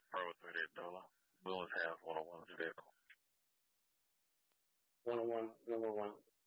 Pro $38. Willis has 101's vehicle. 101, number one.